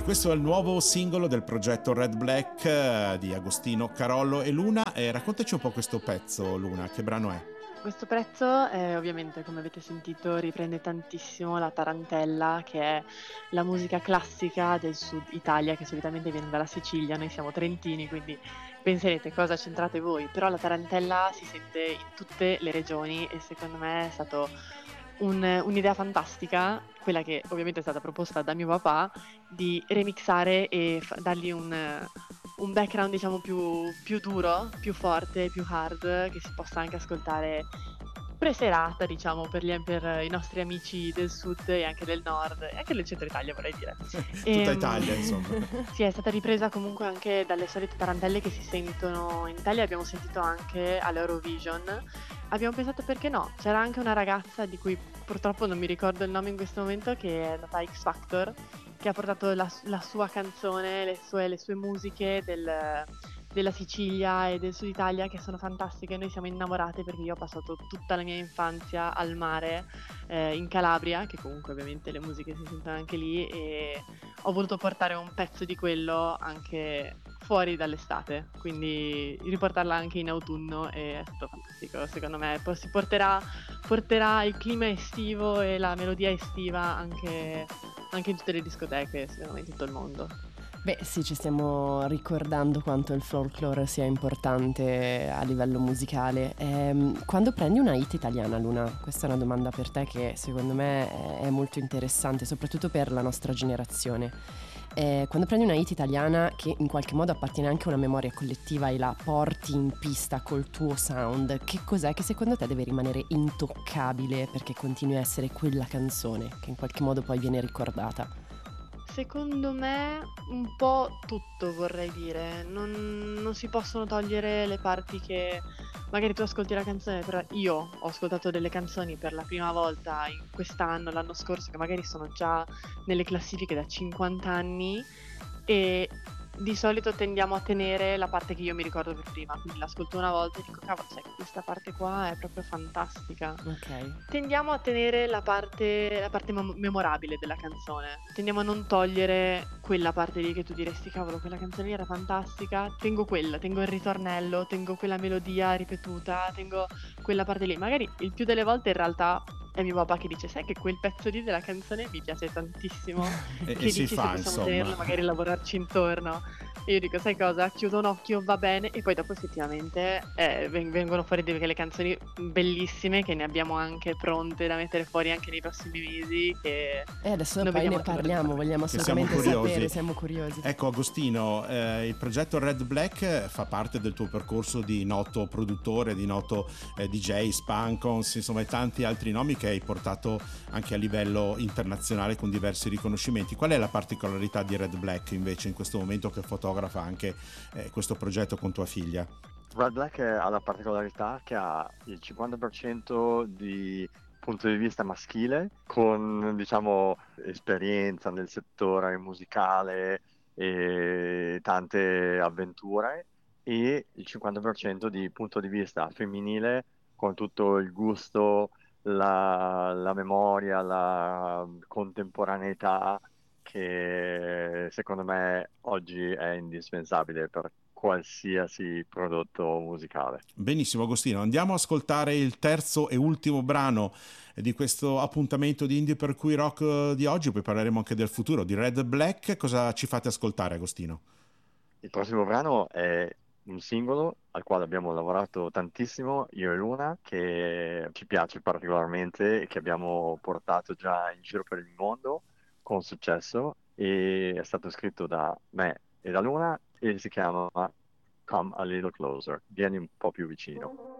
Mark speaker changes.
Speaker 1: Questo è il nuovo singolo del progetto Red Black di Agostino Carollo e Luna. Raccontaci un po' questo pezzo, Luna, che brano è?
Speaker 2: Questo prezzo, ovviamente, come avete sentito, riprende tantissimo la tarantella, che è la musica classica del Sud Italia, che solitamente viene dalla Sicilia. Noi siamo trentini, quindi penserete cosa c'entrate voi, però la tarantella si sente in tutte le regioni e secondo me è stato un'idea fantastica, quella che ovviamente è stata proposta da mio papà, di remixare e dargli un background diciamo più duro, più forte, più hard, che si possa anche ascoltare preserata, diciamo, per i nostri amici del sud e anche del nord, e anche del centro Italia vorrei dire.
Speaker 1: Tutta Italia, insomma.
Speaker 2: Sì, è stata ripresa comunque anche dalle solite tarantelle che si sentono in Italia, abbiamo sentito anche all'Eurovision. Abbiamo pensato perché no, c'era anche una ragazza di cui purtroppo non mi ricordo il nome in questo momento, che è andata a X Factor, che ha portato la sua canzone, le sue musiche della Sicilia e del Sud Italia, che sono fantastiche. Noi siamo innamorate perché io ho passato tutta la mia infanzia al mare, in Calabria, che comunque ovviamente le musiche si sentono anche lì, e ho voluto portare un pezzo di quello anche fuori dall'estate, quindi riportarla anche in autunno è stato fantastico. Secondo me poi porterà il clima estivo e la melodia estiva anche in tutte le discoteche, secondo me in tutto il mondo.
Speaker 3: Beh sì, ci stiamo ricordando quanto il folklore sia importante a livello musicale. Quando prendi una hit italiana, Luna, questa è una domanda per te che secondo me è molto interessante, soprattutto per la nostra generazione. Quando prendi una hit italiana che in qualche modo appartiene anche a una memoria collettiva e la porti in pista col tuo sound, che cos'è che secondo te deve rimanere intoccabile perché continui a essere quella canzone che in qualche modo poi viene ricordata?
Speaker 2: Secondo me un po' tutto, vorrei dire. Non si possono togliere le parti che magari tu ascolti la canzone, però io ho ascoltato delle canzoni per la prima volta in quest'anno, l'anno scorso, che magari sono già nelle classifiche da 50 anni, e di solito tendiamo a tenere la parte che io mi ricordo per prima, quindi l'ascolto una volta e dico cavolo, sai, questa parte qua è proprio fantastica.
Speaker 3: Ok.
Speaker 2: Tendiamo a tenere la parte memorabile della canzone. Tendiamo a non togliere quella parte lì che tu diresti: "Cavolo, quella canzone lì era fantastica". Tengo quella, tengo il ritornello, tengo quella melodia ripetuta, tengo quella parte lì. Magari il più delle volte in realtà è mio papà che dice: "Sai che quel pezzo lì della canzone mi piace tantissimo,
Speaker 1: E
Speaker 2: che
Speaker 1: si
Speaker 2: dici se
Speaker 1: fa,
Speaker 2: possiamo
Speaker 1: insomma.
Speaker 2: tenerlo, magari lavorarci intorno?" E io dico: "Sai cosa? Chiudo un occhio, va bene", e poi dopo effettivamente, vengono fuori delle canzoni bellissime, che ne abbiamo anche pronte da mettere fuori anche nei prossimi mesi, che
Speaker 3: E adesso
Speaker 2: non
Speaker 3: poi
Speaker 2: vediamo
Speaker 3: ne
Speaker 2: anche l'ora di
Speaker 3: parliamo,
Speaker 2: fare.
Speaker 3: vogliamo
Speaker 1: Che siamo
Speaker 3: assolutamente sapere,
Speaker 1: curiosi.
Speaker 3: siamo curiosi.
Speaker 1: Ecco Agostino, il progetto Red Black fa parte del tuo percorso di noto produttore, di noto DJ, Spankons, insomma e tanti altri nomi che hai portato anche a livello internazionale con diversi riconoscimenti. Qual è la particolarità di Red Black invece in questo momento che fotografa anche questo progetto con tua figlia?
Speaker 4: Red Black ha la particolarità che ha il 50% di punto di vista maschile, con diciamo esperienza nel settore musicale e tante avventure, e il 50% di punto di vista femminile, con tutto il gusto, la memoria, la contemporaneità che secondo me oggi è indispensabile per qualsiasi prodotto musicale.
Speaker 1: Benissimo Agostino, andiamo a ascoltare il terzo e ultimo brano di questo appuntamento di Indie per cui rock di oggi, poi parleremo anche del futuro di Red Black. Cosa ci fate ascoltare Agostino?
Speaker 4: Il prossimo brano è un singolo al quale abbiamo lavorato tantissimo, io e Luna, che ci piace particolarmente e che abbiamo portato già in giro per il mondo con successo, e è stato scritto da me e da Luna e si chiama Come a Little Closer, vieni un po' più vicino.